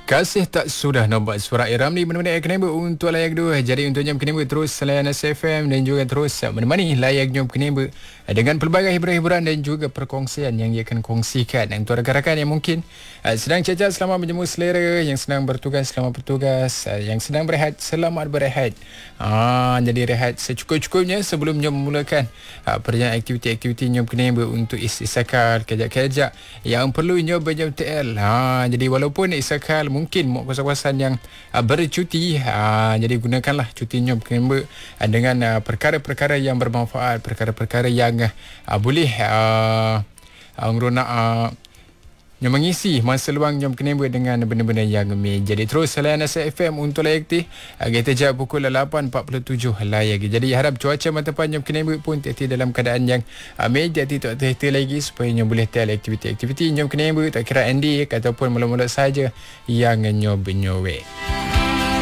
Kasih tak sudah nombor surat Iram ni menemani Keneba untuk layak dua. Jadi untuk jam Keneba terus layan SFM dan juga terus menemani layak jam Keneba dengan pelbagai hiburan dan juga perkongsian yang ia akan kongsikan. Dan untuk rakan-rakan yang mungkin sedang cacat, selamat menjemu selera. Yang sedang bertugas, selamat bertugas. Yang sedang berehat, selamat berehat. Jadi rehat secukup-cukupnya sebelumnya memulakan perjalanan aktiviti-aktiviti Nyom Keneba untuk isakal kejap-kejap yang perlu Nyom berjam TL. Jadi walaupun isakal mungkin kawasan-kawasan yang bercuti, jadi gunakanlah cuti Nyom Keneba dengan perkara-perkara yang bermanfaat, perkara-perkara yang boleh yang mengisi masa luang Nyom Keneba dengan benda-benda yang jadi terus layan SFM untuk layak aktif. Kita jawab pukul 8.47 layak. Jadi harap cuaca mantap Nyom Keneba pun tiada dalam keadaan yang jadi tak terhita lagi supaya Nyom boleh tel aktiviti-aktiviti Nyom Keneba, tak kira ND ataupun mula-mula saja yang Nyom benyowe.